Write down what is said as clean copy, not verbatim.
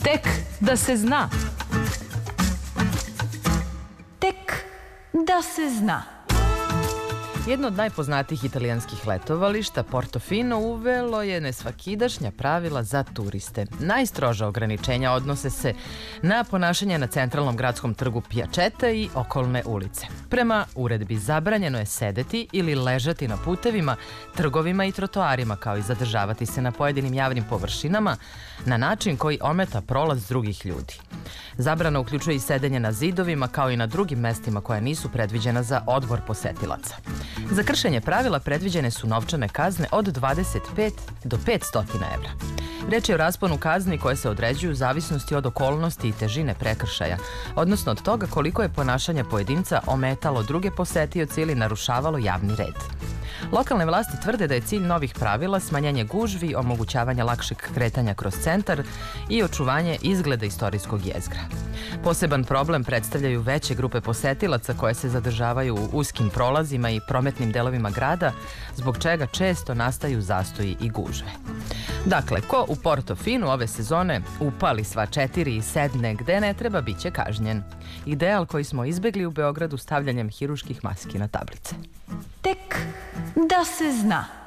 Tek da se zna. Tek da se zna. Jedno od najpoznatijih italijanskih letovališta, Portofino, uvelo je nesvakidašnja pravila za turiste. Najstroža ograničenja odnose se na ponašanje na centralnom gradskom trgu Piačeta i okolne ulice. Prema uredbi zabranjeno je sedeti ili ležati na putevima, trgovima i trotoarima, kao i zadržavati se na pojedinim javnim površinama na način koji ometa prolaz drugih ljudi. Zabrana uključuje i sedenje na zidovima, kao i na drugim mestima koja nisu predviđena za odmor posetilaca. Za kršenje pravila predviđene su novčane kazne od 25 do 500 evra. Reč je o rasponu kazni koje se određuju u zavisnosti od okolnosti i težine prekršaja, odnosno od toga koliko je ponašanje pojedinca ometalo druge posetioce ili narušavalo javni red. Lokalne vlasti tvrde da je cilj novih pravila smanjenje gužvi, omogućavanje lakšeg kretanja kroz centar i očuvanje izgleda istorijskog jezgra. Poseban problem predstavljaju veće grupe posetilaca koje se zadržavaju u uskim prolazima i prometnim delovima grada, zbog čega često nastaju zastoji i gužve. Dakle, ko u Portofinu ove sezone upali sva 4 i sedne gde ne treba, bit će kažnjen. Ideal koji smo izbegli u Beogradu stavljanjem hiruških maski na tablice. Tek da se zna.